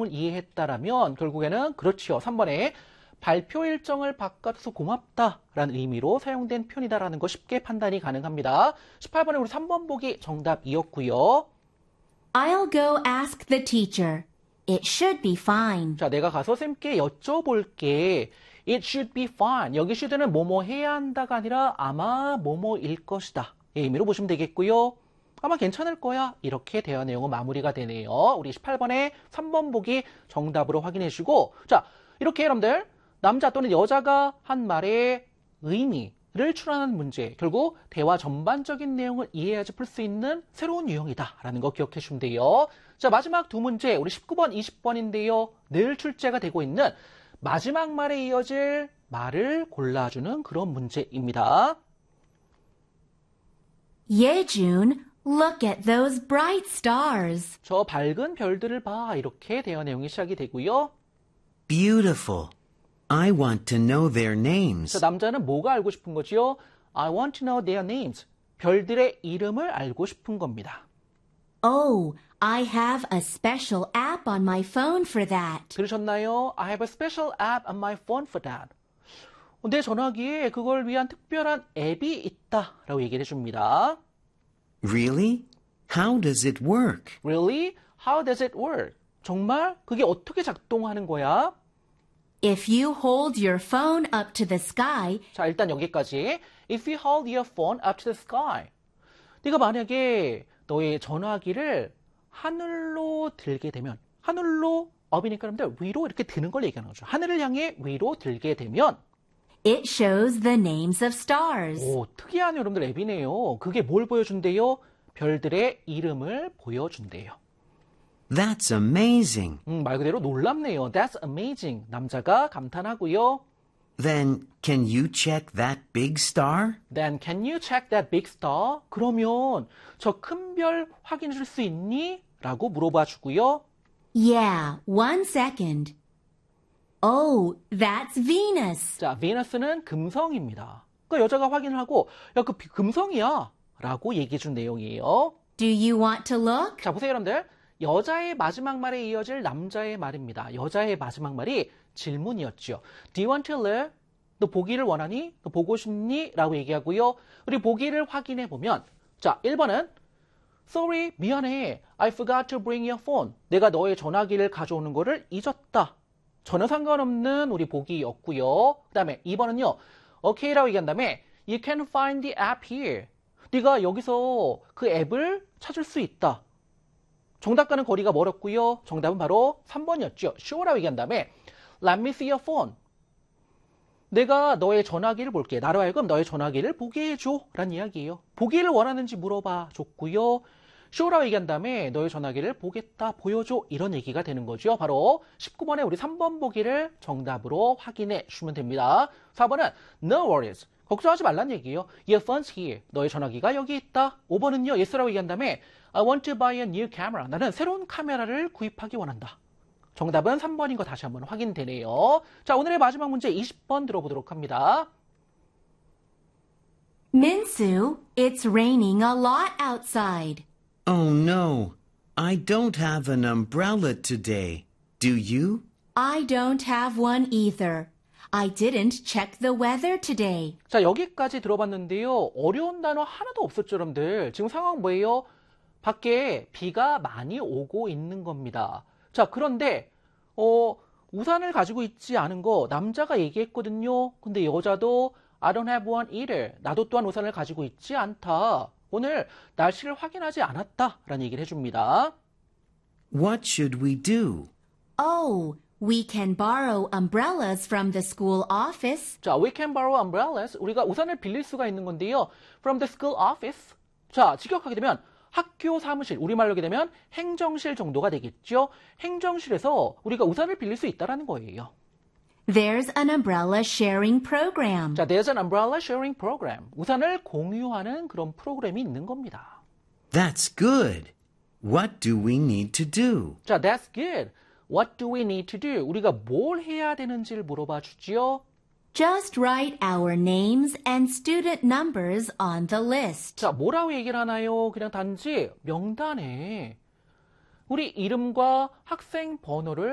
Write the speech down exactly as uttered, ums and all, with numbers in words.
내용을 이해했다라면 결국에는 그렇지요. 삼 번에 발표 일정을 바꿔서 고맙다라는 의미로 사용된 표현이다라는 거 쉽게 판단이 가능합니다. 십팔 번에 우리 삼 번 보기 정답이었고요. I'll go ask the teacher. It should be fine. 자, 내가 가서 쌤께 여쭤볼게. It should be fine. 여기 should는 뭐뭐 해야 한다가 아니라 아마 뭐뭐일 것이다. 이 의미로 보시면 되겠고요. 아마 괜찮을 거야. 이렇게 대화 내용은 마무리가 되네요. 우리 십팔 번에 삼 번 보기 정답으로 확인해 주시고, 자, 이렇게 여러분들 남자 또는 여자가 한 말의 의미를 추론하는 문제, 결국 대화 전반적인 내용을 이해해야지 풀 수 있는 새로운 유형이다라는 거 기억해 주시면 돼요. 자, 마지막 두 문제, 우리 십구 번, 이십 번인데요. 늘 출제가 되고 있는 마지막 말에 이어질 말을 골라주는 그런 문제입니다. 예준, look at those bright stars. 저 밝은 별들을 봐. 이렇게 대화 내용이 시작이 되고요. Beautiful. I want to know their names. 자, 남자는 뭐가 알고 싶은 거지요? I want to know their names. 별들의 이름을 알고 싶은 겁니다. Oh, I have a special app on my phone for that. 들으셨나요? I have a special app on my phone for that. 내 전화기에 그걸 위한 특별한 앱이 있다라고 얘기를 해줍니다. Really? How does it work? Really? How does it work? 정말? 그게 어떻게 작동하는 거야? If you hold your phone up to the sky, 자, 일단 여기까지. If you hold your phone up to the sky. 네가 만약에 너의 전화기를 하늘로 들게 되면, 하늘로 업이니까 여러분들 위로 이렇게 드는 걸 얘기하는 거죠. 하늘을 향해 위로 들게 되면 it shows the names of stars. 오, 특이한 여러분들 앱이네요. 그게 뭘 보여준대요? 별들의 이름을 보여준대요. That's amazing. 음, 말 그대로 놀랍네요. That's amazing. 남자가 감탄하고요. Then can you check that big star? Then can you check that big star? 그러면 저 큰 별 확인해 줄 수 있니? 라고 물어봐 주고요. Yeah, one second. Oh, that's Venus. 자, Venus는 금성입니다. 그 여자가 확인을 하고 야, 그 금성이야 라고 얘기해 준 내용이에요. Do you want to look? 자, 보세요 여러분들. 여자의 마지막 말에 이어질 남자의 말입니다. 여자의 마지막 말이 질문이었죠. Do you want to look? 너 보기를 원하니? 너 보고 싶니? 라고 얘기하고요. 우리 보기를 확인해 보면 자, 일 번은 Sorry, 미안해. I forgot to bring your phone. 내가 너의 전화기를 가져오는 거를 잊었다. 전혀 상관없는 우리 보기였고요. 그 다음에 이 번은요. OK라고 얘기한 다음에 You can find the app here. 네가 여기서 그 앱을 찾을 수 있다. 정답과는 거리가 멀었고요. 정답은 바로 삼 번이었죠. Sure라고 얘기한 다음에 Let me see your phone. 내가 너의 전화기를 볼게. 나로 하여금 너의 전화기를 보게 해줘. 라는 이야기예요. 보기를 원하는지 물어봐 줬고요. Show라고 얘기한 다음에 너의 전화기를 보겠다, 보여줘. 이런 얘기가 되는 거죠. 바로 십구 번에 우리 삼 번 보기를 정답으로 확인해 주시면 됩니다. 사 번은 No worries. 걱정하지 말란 얘기예요. Your phone's here. 너의 전화기가 여기 있다. 오 번은요. Yes라고 얘기한 다음에 I want to buy a new camera. 나는 새로운 카메라를 구입하기 원한다. 정답은 삼 번인 거 다시 한번 확인되네요. 자, 오늘의 마지막 문제 이십 번 들어보도록 합니다. Minsu, it's raining a lot outside. Oh no, I don't have an umbrella today. Do you? I don't have one either. I didn't check the weather today. 자, 여기까지 들어봤는데요. 어려운 단어 하나도 없었죠, 여러분들. 지금 상황 뭐예요? 밖에 비가 많이 오고 있는 겁니다. 자, 그런데 어, 우산을 가지고 있지 않은 거 남자가 얘기했거든요. 근데 여자도 I don't have one either. 나도 또한 우산을 가지고 있지 않다. 오늘 날씨를 확인하지 않았다. 라는 얘기를 해줍니다. What should we do? Oh, we can borrow umbrellas from the school office. 자, we can borrow umbrellas. 우리가 우산을 빌릴 수가 있는 건데요. From the school office. 자, 직역하게 되면 학교 사무실, 우리말로 하게 되면 행정실 정도가 되겠죠. 행정실에서 우리가 우산을 빌릴 수 있다는 거예요. There's an umbrella sharing program. 자, there's an umbrella sharing program. 우산을 공유하는 그런 프로그램이 있는 겁니다. That's good. What do we need to do? 자, that's good. What do we need to do? 우리가 뭘 해야 되는지를 물어봐 주지요. Just write our names and student numbers on the list. 자, 뭐라고 얘기를 하나요? 그냥 단지 명단에 우리 이름과 학생 번호를